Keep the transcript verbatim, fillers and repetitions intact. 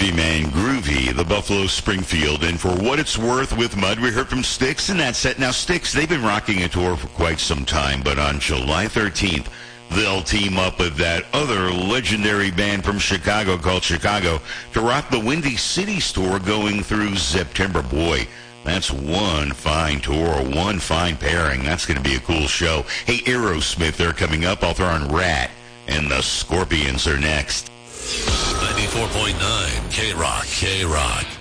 groovy, man, groovy, the Buffalo Springfield. And for what it's worth with Mud, we heard from Styx in that set. Now, Styx, they've been rocking a tour for quite some time, but on July thirteenth, they'll team up with that other legendary band from Chicago called Chicago to rock the Windy City tour going through September. Boy, that's one fine tour, one fine pairing. That's going to be a cool show. Hey, Aerosmith, they're coming up. I'll throw on Rat, and the Scorpions are next. ninety-four point nine K-Rock, K-Rock.